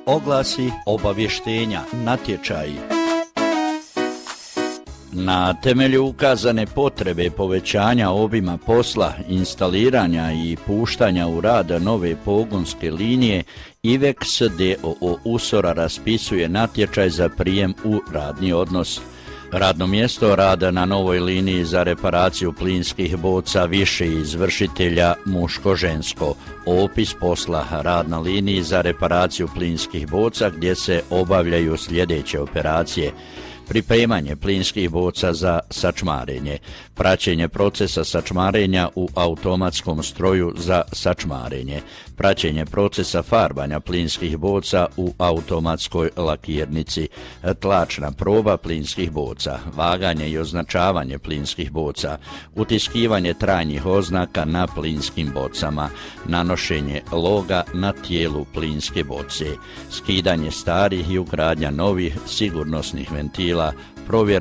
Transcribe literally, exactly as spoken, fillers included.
Oglasi, obavještenja, natječaji. Na temelju ukazane potrebe povećanja obima posla, instaliranja i puštanja u rad nove pogonske linije, Ivex d o o Usora raspisuje natječaj za prijem u radni odnos. Radno mjesto rada na novoj liniji za reparaciju plinskih boca više izvršitelja muško-žensko. Opis posla rad na liniji za reparaciju plinskih boca gdje se obavljaju sljedeće operacije: pripremanje plinskih boca za sačmarenje, praćenje procesa sačmarenja u automatskom stroju za sačmarenje, praćenje procesa farbanja plinskih boca u automatskoj lakirnici, tlačna proba plinskih boca, vaganje i označavanje plinskih boca, utiskivanje trajnih oznaka na plinskim bocama, nanošenje loga na tijelu plinske boce, skidanje starih i ugradnja novih sigurnosnih ventila, provjera